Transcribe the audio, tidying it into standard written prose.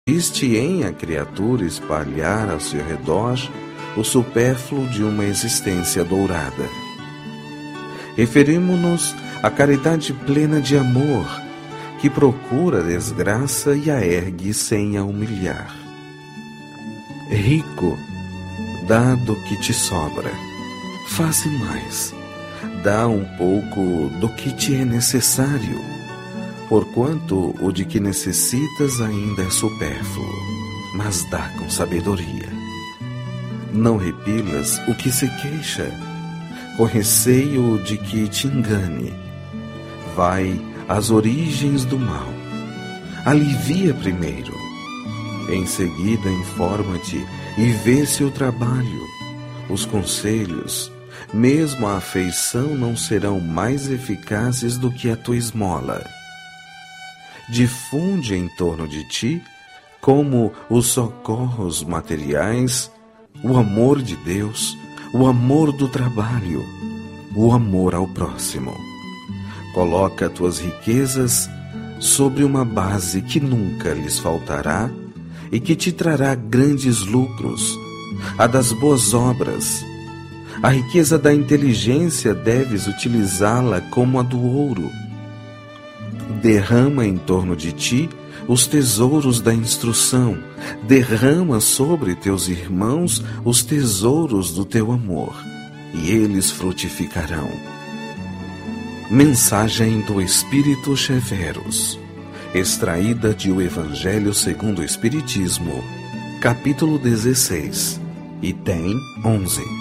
Consiste em a criatura espalhar ao seu redor o supérfluo de uma existência dourada. Referimos-nos à caridade plena de amor, que procura a desgraça e a ergue sem a humilhar. Rico, dá do que te sobra. Faze mais. Dá um pouco do que te é necessário, porquanto o de que necessitas ainda é supérfluo, mas dá com sabedoria. Não repilas o que se queixa, com receio de que te engane. Vai às origens do mal. Alivia primeiro. Em seguida, informa-te e vê se o trabalho, os conselhos, mesmo a afeição não serão mais eficazes do que a tua esmola. Difunde em torno de ti, como os socorros materiais, o amor de Deus, o amor do trabalho, o amor ao próximo. Coloca tuas riquezas sobre uma base que nunca lhes faltará e que te trará grandes lucros, a das boas obras. A riqueza da inteligência deves utilizá-la como a do ouro. Derrama em torno de ti os tesouros da instrução, derrama sobre teus irmãos os tesouros do teu amor, e eles frutificarão. Mensagem do Espírito Severus, extraída de O Evangelho segundo o Espiritismo, capítulo 16, item 11.